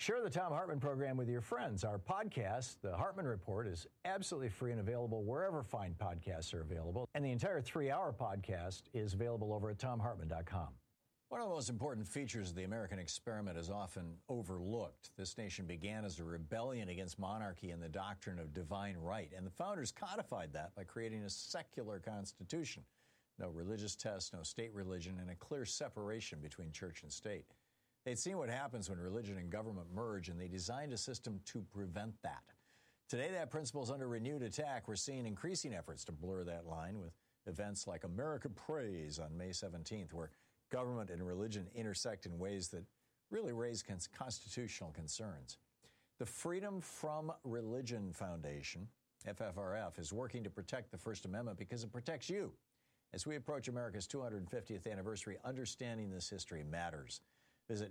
Share the Thom Hartmann program with your friends. Our podcast, The Hartmann Report, is absolutely free and available wherever fine podcasts are available. And the entire 3-hour podcast is available over at thomhartmann.com. One of the most important features of the American experiment is often overlooked. This nation began as a rebellion against monarchy and the doctrine of divine right. And the founders codified that by creating a secular constitution. No religious test, no state religion, and a clear separation between church and state. They'd seen what happens when religion and government merge, and they designed a system to prevent that. Today, that principle is under renewed attack. We're seeing increasing efforts to blur that line with events like America Prays on May 17th, where government and religion intersect in ways that really raise constitutional concerns. The Freedom from Religion Foundation, FFRF, is working to protect the First Amendment because it protects you. As we approach America's 250th anniversary, understanding this history matters. Visit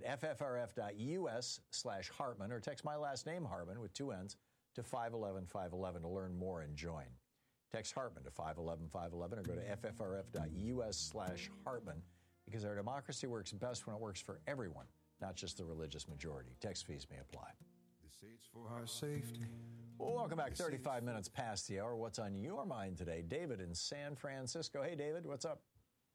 ffrf.us/Hartmann or text my last name, Hartmann, with 2 N's, to 511-511 to learn more and join. Text Hartmann to 511-511 or go to ffrf.us/Hartmann. Because our democracy works best when it works for everyone, not just the religious majority. Text fees may apply. For our safety. Well, welcome back. 35 minutes past the hour. What's on your mind today? David in San Francisco. Hey, David, what's up?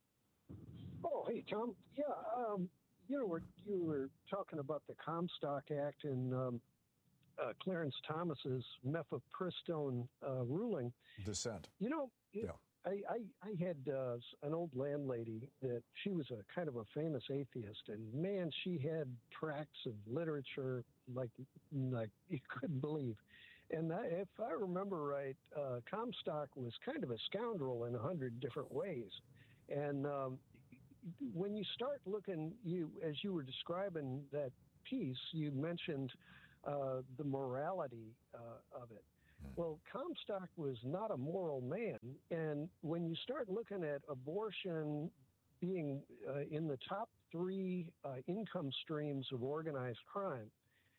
Oh, hey, Tom. Yeah, you were talking about the Comstock Act and Clarence Thomas's mifepristone ruling. Dissent. You know, yeah. I had an old landlady that she was a kind of a famous atheist, and man, she had tracts of literature like you couldn't believe. And if I remember right, Comstock was kind of a scoundrel in 100 different ways. And when you start looking, as you were describing that piece, you mentioned the morality of it. Well, Comstock was not a moral man, and when you start looking at abortion being in the top 3 income streams of organized crime,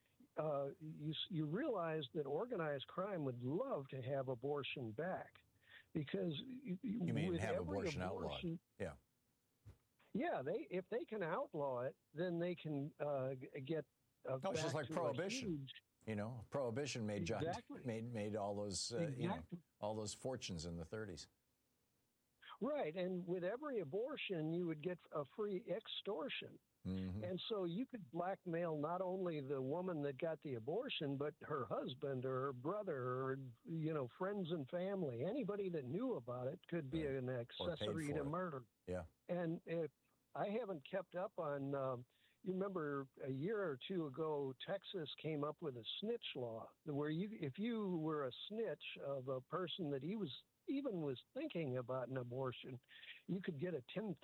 you realize that organized crime would love to have abortion back, because you mean have abortion outlawed? Yeah. Yeah, if they can outlaw it, then they can get. It's just like prohibition. You know, prohibition made made all those all those fortunes in the 30s. Right, and with every abortion, you would get a free extortion. Mm-hmm. And so you could blackmail not only the woman that got the abortion, but her husband or her brother or, friends and family. Anybody that knew about it could be an accessory to murder. Yeah. And if I haven't kept up on... you remember a year or two ago, Texas came up with a snitch law where if you were a snitch of a person that he was thinking about an abortion, you could get a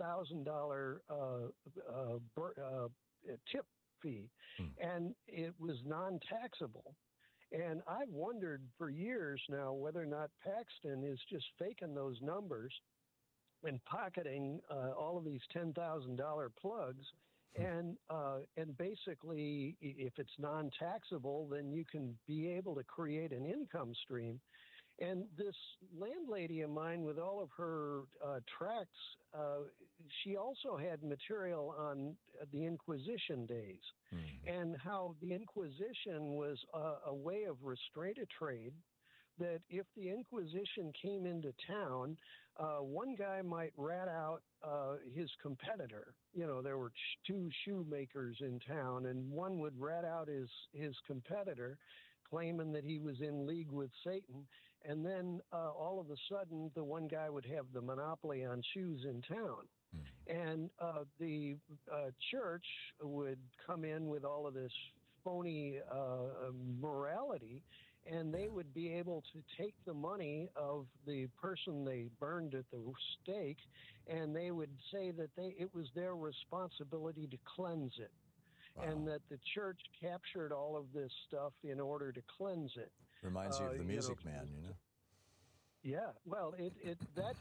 $10,000 tip fee, and it was non-taxable. And I've wondered for years now whether or not Paxton is just faking those numbers and pocketing all of these $10,000 plugs. And basically, if it's non-taxable, then you can be able to create an income stream. And this landlady of mine, with all of her tracts, she also had material on the Inquisition days, and how the Inquisition was a way of restraint of trade. That if the Inquisition came into town, one guy might rat out his competitor. There were 2 shoemakers in town, and one would rat out his competitor, claiming that he was in league with Satan. And then all of a sudden, the one guy would have the monopoly on shoes in town. And the church would come in with all of this phony morality, and they would be able to take the money of the person they burned at the stake, and they would say that it was their responsibility to cleanse it. Wow. And that the church captured all of this stuff in order to cleanse it. Reminds you of the Music Man, Yeah, well, look at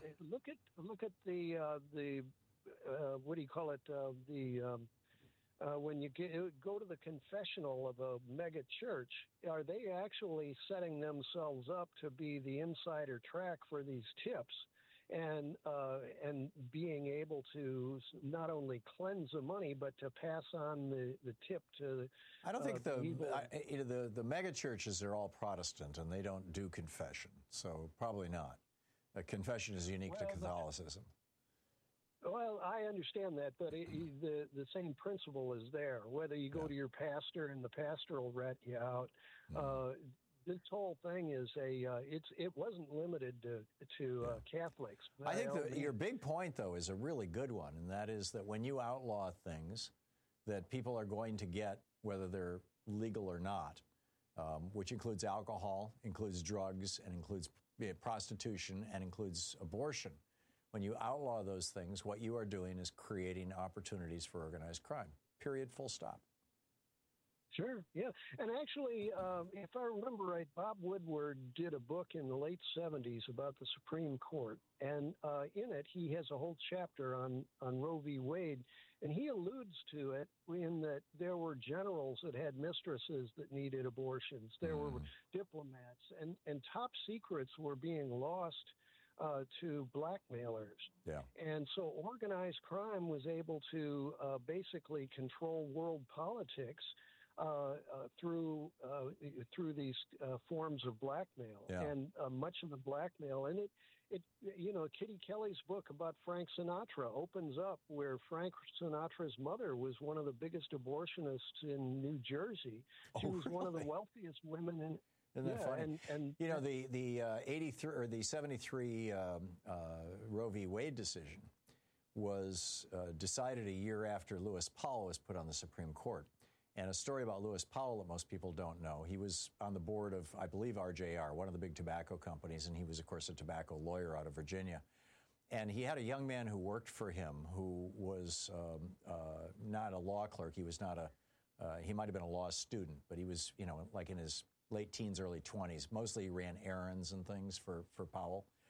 the what do you call it? When you go to the confessional of a mega church, are they actually setting themselves up to be the insider track for these tips? and being able to not only cleanse the money, but to pass on the tip to. I don't think the mega churches are all Protestant and they don't do confession, so probably not. Confession is unique to Catholicism. Well, I understand that, but the same principle is there. Whether you go to your pastor and the pastor will rat you out, this whole thing is it wasn't limited to Catholics. I think your big point, though, is a really good one, and that is that when you outlaw things that people are going to get, whether they're legal or not, which includes alcohol, includes drugs, and includes prostitution, and includes abortion. When you outlaw those things, what you are doing is creating opportunities for organized crime. Period. Full stop. Sure, yeah. And actually, if I remember right, Bob Woodward did a book in the late 70s about the Supreme Court. And in it, he has a whole chapter on Roe v. Wade. And he alludes to it in that there were generals that had mistresses that needed abortions. There were diplomats. And top secrets were being lost to blackmailers. Yeah. And so organized crime was able to basically control world politics through these forms of blackmail. Yeah. And much of the blackmail, and it Kitty Kelly's book about Frank Sinatra opens up where Frank Sinatra's mother was one of the biggest abortionists in New Jersey. She was one of the wealthiest women in. Isn't that funny? And you know, the 83 or the 73 Roe v. Wade decision was decided a year after Lewis Powell was put on the Supreme Court. And a story about Lewis Powell that most people don't know. He was on the board of, I believe, RJR, one of the big tobacco companies, and he was, of course, a tobacco lawyer out of Virginia. And he had a young man who worked for him who was not a law clerk. He was not he might have been a law student, but he was, like in his late teens, early 20s. Mostly he ran errands and things for Powell.